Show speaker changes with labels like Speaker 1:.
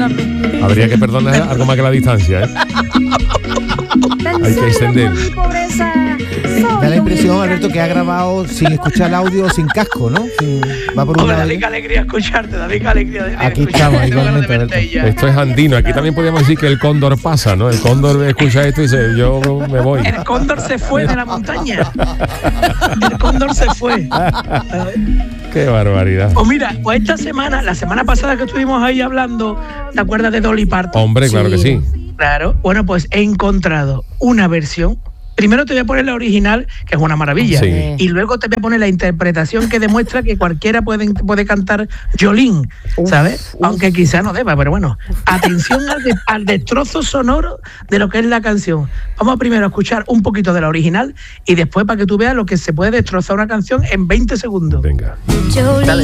Speaker 1: Perdóname.
Speaker 2: Habría que perdonar algo más que la distancia, ¿eh? Hay que extender.
Speaker 3: Da la impresión, Alberto, que ha grabado sin escuchar el audio, sin casco, ¿no? Va por un lado.
Speaker 4: David, qué alegría escucharte, David, qué alegría de
Speaker 3: Aquí estamos, igualmente, Alberto.
Speaker 2: Esto es andino. Aquí también podríamos decir que el cóndor pasa, ¿no? El cóndor escucha esto y dice, yo me voy.
Speaker 4: El cóndor se fue de la montaña. El cóndor se fue.
Speaker 2: Qué barbaridad.
Speaker 4: Pues mira, pues esta semana, la semana pasada que estuvimos ahí hablando, ¿te acuerdas de Dolly Parton?
Speaker 2: Hombre, claro que sí.
Speaker 4: Claro. Bueno, pues he encontrado una versión. Primero te voy a poner la original, que es una maravilla.
Speaker 2: Sí.
Speaker 4: Y luego te voy a poner la interpretación que demuestra que cualquiera puede cantar Jolene, ¿sabes? Aunque quizá no deba, pero bueno. Atención al destrozo sonoro de lo que es la canción. Vamos primero a escuchar un poquito de la original y después para que tú veas lo que se puede destrozar una canción en 20 segundos.
Speaker 2: Venga.
Speaker 4: Dale.